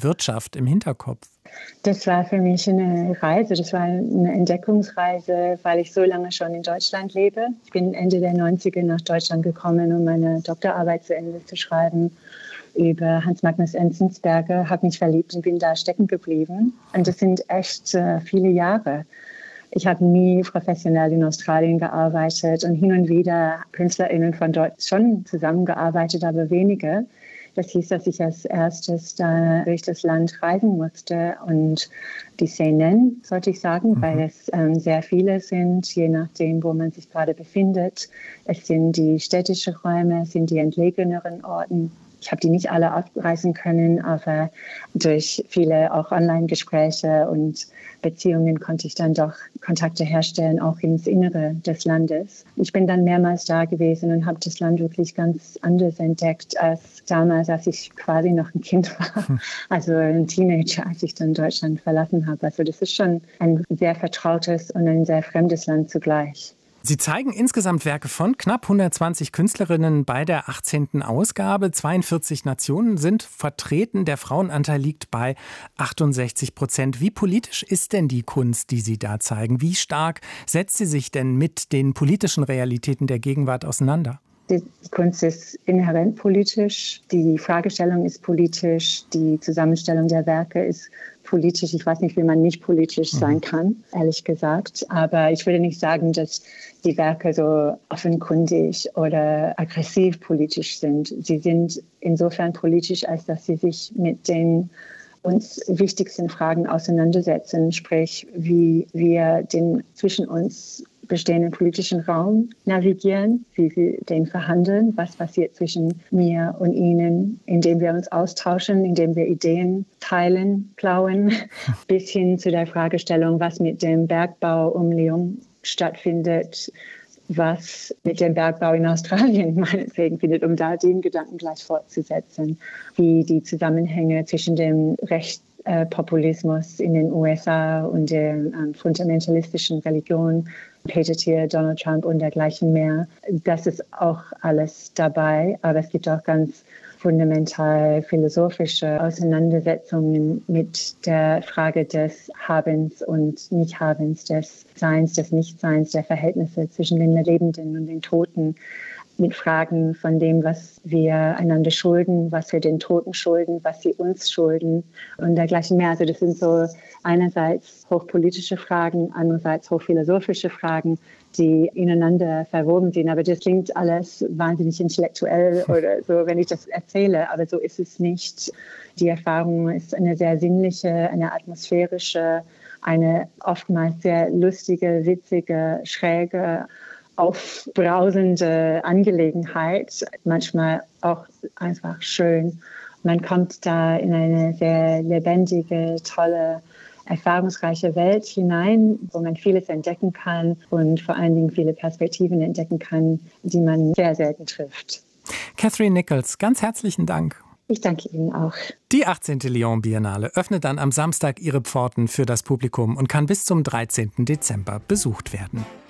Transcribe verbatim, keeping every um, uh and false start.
deutsche Wirtschaft im Hinterkopf? Das war für mich eine Reise, das war eine Entdeckungsreise, weil ich so lange schon in Deutschland lebe. Ich bin Ende der neunziger nach Deutschland gekommen, um meine Doktorarbeit zu Ende zu schreiben über Hans Magnus Enzensberger, habe mich verliebt und bin da stecken geblieben. Und das sind echt äh, viele Jahre. Ich habe nie professionell in Australien gearbeitet und hin und wieder KünstlerInnen von dort schon zusammengearbeitet, aber weniger. Das hieß, dass ich als erstes da durch das Land reisen musste und die Szenen, sollte ich sagen, mhm. weil es ähm, sehr viele sind, je nachdem, wo man sich gerade befindet. Es sind die städtischen Räume, es sind die entlegeneren Orten. Ich habe die nicht alle abreißen können, aber durch viele auch Online-Gespräche und Beziehungen konnte ich dann doch Kontakte herstellen, auch ins Innere des Landes. Ich bin dann mehrmals da gewesen und habe das Land wirklich ganz anders entdeckt als damals, als ich quasi noch ein Kind war, also ein Teenager, als ich dann Deutschland verlassen habe. Also das ist schon ein sehr vertrautes und ein sehr fremdes Land zugleich. Sie zeigen insgesamt Werke von knapp hundertzwanzig Künstlerinnen bei der achtzehnten Ausgabe. zweiundvierzig Nationen sind vertreten. Der Frauenanteil liegt bei achtundsechzig Prozent. Wie politisch ist denn die Kunst, die Sie da zeigen? Wie stark setzt sie sich denn mit den politischen Realitäten der Gegenwart auseinander? Die Kunst ist inhärent politisch, die Fragestellung ist politisch, die Zusammenstellung der Werke ist politisch. Ich weiß nicht, wie man nicht politisch sein kann, ehrlich gesagt. Aber ich würde nicht sagen, dass die Werke so offenkundig oder aggressiv politisch sind. Sie sind insofern politisch, als dass sie sich mit den uns wichtigsten Fragen auseinandersetzen, sprich, wie wir den zwischen uns bestehenden politischen Raum navigieren, wie wir den verhandeln, was passiert zwischen mir und Ihnen, indem wir uns austauschen, indem wir Ideen teilen, klauen, bis hin zu der Fragestellung, was mit dem Bergbau um Lyon stattfindet, was mit dem Bergbau in Australien meinetwegen findet, um da den Gedanken gleich fortzusetzen, wie die Zusammenhänge zwischen dem Rechtspopulismus in den U S A und der ähm, fundamentalistischen Religion, Peter Thiel, Donald Trump und dergleichen mehr. Das ist auch alles dabei, aber es gibt auch ganz fundamental philosophische Auseinandersetzungen mit der Frage des Habens und Nichthabens, des Seins, des Nichtseins, der Verhältnisse zwischen den Lebenden und den Toten, mit Fragen von dem, was wir einander schulden, was wir den Toten schulden, was sie uns schulden und dergleichen mehr. Also das sind so einerseits hochpolitische Fragen, andererseits hochphilosophische Fragen, die ineinander verwoben sind. Aber das klingt alles wahnsinnig intellektuell oder so, wenn ich das erzähle. Aber so ist es nicht. Die Erfahrung ist eine sehr sinnliche, eine atmosphärische, eine oftmals sehr lustige, witzige, schräge, aufbrausende Angelegenheit, manchmal auch einfach schön. Man kommt da in eine sehr lebendige, tolle, erfahrungsreiche Welt hinein, wo man vieles entdecken kann und vor allen Dingen viele Perspektiven entdecken kann, die man sehr selten trifft. Catherine Nichols, ganz herzlichen Dank. Ich danke Ihnen auch. Die achtzehnte Lyon Biennale öffnet dann am Samstag ihre Pforten für das Publikum und kann bis zum dreizehnten Dezember besucht werden.